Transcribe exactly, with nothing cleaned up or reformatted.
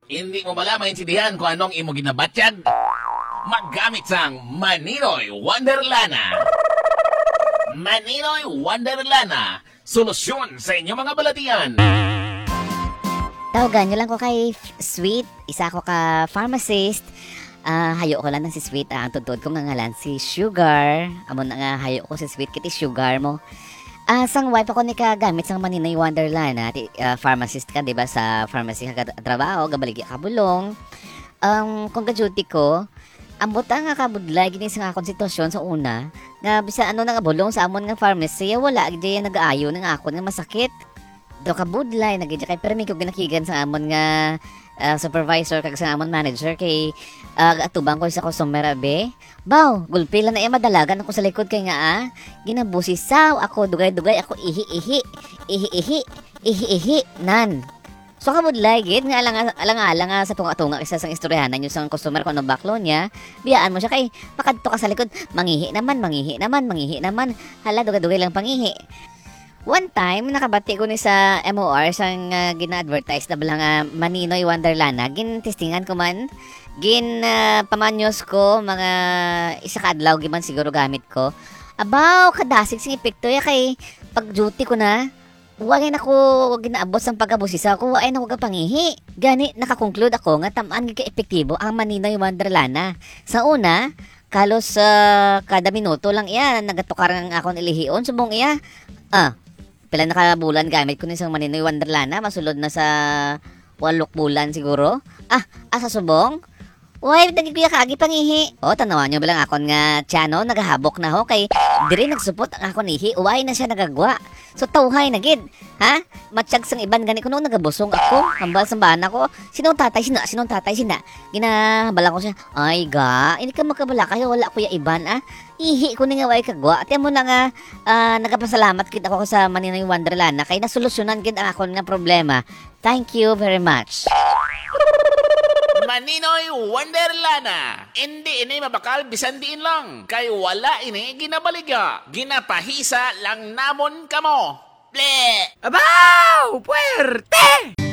Hindi mo bala maintindihan kung anong imo ginabatyag? Maggamit sang Maninoy Wonderlana. Maninoy Wonderlana, solusyon sa inyong mga balatian. Tawagan nyo lang ko kay Sweet. Isa ko ka pharmacist. Uh, hayo ko lang ng si Sweet. Uh, ang tutod ko nga ngalan si Sugar. Amo na nga hayo ko si Sweet kiti Sugar mo. Ah, uh, sang wife ako ni ka gamit sang Maninoy Wonderland. Uh, pharmacist ka, 'di ba? Sa pharmacy ka trabaho, gabaligi ka bulong. Um, kung ka-duty ko, ambot nga kabudlay gini sa akong sitwasyon sa una. Nga bisa ano nga bulong sa amon nga pharmacy, wala gid nag-aayo nga ako nga masakit. Do kabudlay nagidya kay permi ko ginakigan sa amon nga uh, supervisor kag sa amon manager kay uh, atubang ko sa customer abe. Baw, gulpi lang na iya madalagan ako sa likod kay nga ah. Ginabusisaw ako, dugay-dugay ako ihi-ihi. Ihi-ihi. Ihi-ihi. Nan. So kamudlay gid nga alang alang alang sa tunga-tunga isa sang istoryahanan nyo sang customer ko no baklo niya. Biyaan mo siya kay makadto ka sa likod, mangihi naman, mangihi naman, mangihi naman. Hala dugay-dugay lang pangihi. One time, nakabati ko ni sa M O R sang uh, gina-advertise na balang uh, Maninoy Wonderlana. Gin-testingan ko man. Gin uh, pamanyos ko mga isa ka adlaw giman siguro gamit ko. Abaw, kadasig sing epekto ya kay pag-duty ko na. Huwag na ako ginaabot sang pag-abusisa ko. Huwag na ako kapangihi. Gani, nakakonclude ako nga tamaan ka epektibo ang Maninoy Wonderlana. Sa una, kalos uh, kada minuto lang iya, nagatukar ng akong ilihion. Subong iya, ah, pila nakabulan gamit ko ni isang Maninoy Wonderlana, masulod na sa walok bulan siguro. Ah, asa subong? Uy, nagikuya kaagi pangihi. O, tanawan nyo bilang akon nga tiyano, nagahabok na ho, kay diri nagsupot ang akon ihi, uway na siya nagagwa. So, tawhay na gid. Ha? Matsyag sang iban gani ko nung nagabusong ako, hambal sang bana ko. Sinong tatay, sina? Sinong tatay, sina? Ginahambala ko siya, ay ga, hindi ka magkabala kayo, wala ko ya iban, ah. Ihi ko ni nga way kagwa. At yan mo na nga, uh, nagapasalamat kit ako sa Maninoy Wonderlana, kay nasolusyonan kit ang akon nga problema. Thank you very much. Maninoy Wonderlana. Hindi ini mabakal bisan diin lang. Kay wala ini ginabaliga. Ginapahisa lang namon kamo. Ble! Abaw! Puwerte!